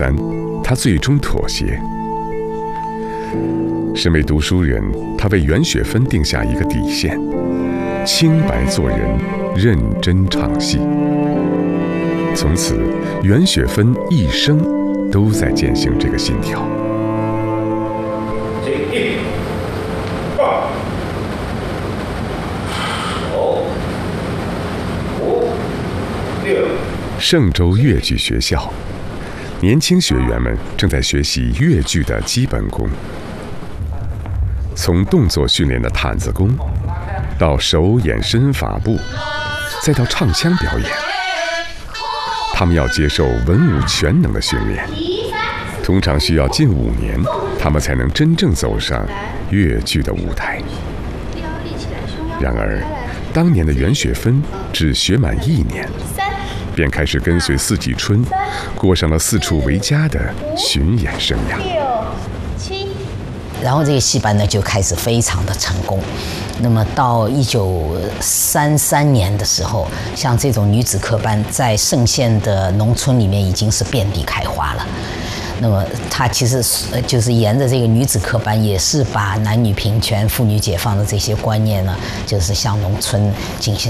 三，他最终妥协。身为读书人，他为袁雪芬定下一个底线：清白做人，认真唱戏。从此，袁雪芬一生都在践行这个信条。1、2、5、6。嵊州越剧学校，年轻学员们正在学习越剧的基本功，从动作训练的毯子功，到手眼身法步，再到唱腔表演。他们要接受文武全能的训练，通常需要近5年，他们才能真正走上越剧的舞台。然而，当年的袁雪芬只学满1年，便开始跟随四季春，过上了四处为家的巡演生涯。 然后这个戏班呢就开始非常的成功。那么到1933年的时候，像这种女子科班在嵊县的农村里面已经是遍地开花了。那么它其实就是沿着这个女子科班，也是把男女平权、妇女解放的这些观念呢，就是向农村进行